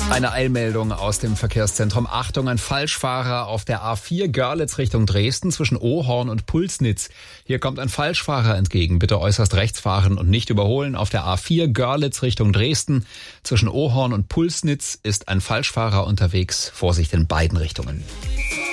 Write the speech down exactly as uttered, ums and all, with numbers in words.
Eine Eilmeldung aus dem Verkehrszentrum. Achtung, ein Falschfahrer auf der A vier Görlitz Richtung Dresden zwischen Ohorn und Pulsnitz. Hier kommt ein Falschfahrer entgegen. Bitte äußerst rechts fahren und nicht überholen. Auf der A vier Görlitz Richtung Dresden zwischen Ohorn und Pulsnitz ist ein Falschfahrer unterwegs. Vorsicht in beiden Richtungen.